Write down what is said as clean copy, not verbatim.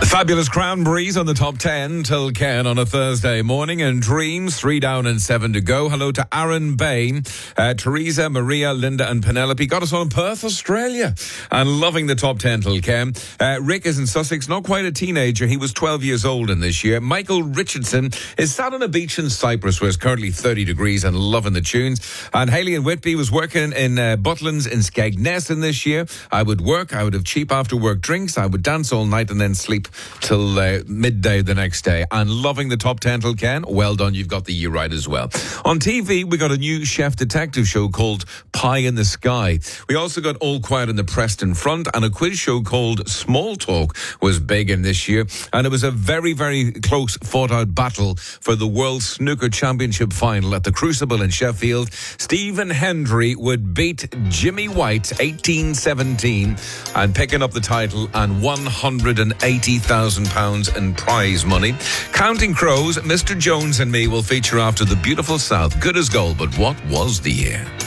The fabulous Cranberries on the top 10 till Ken on a Thursday morning, and Dreams, 3 down and 7 to go. Hello to Aaron Bain, Teresa, Maria, Linda and Penelope. Got us on Perth, Australia, and loving the top 10 till Ken. Rick is in Sussex, not quite a teenager. He was 12 years old in this year. Michael Richardson is sat on a beach in Cyprus where it's currently 30 degrees and loving the tunes. And Hayley in Whitby was working in Butlins in Skegness in this year. I would work, I would have cheap after work drinks, I would dance all night and then sleep till midday the next day. And loving the top 10 till Ken. Well done, you've got the year right as well. On TV, we got a new chef detective show called Pie in the Sky. We also got All Quiet on the Preston Front, and a quiz show called Small Talk was big in this year. And it was a very, very close fought-out battle for the World Snooker Championship final at the Crucible in Sheffield. Stephen Hendry would beat Jimmy White 18-17 and picking up the title and £180,000 in prize money. Counting Crows, Mr. Jones and Me will feature after The Beautiful South. Good as gold, but what was the year?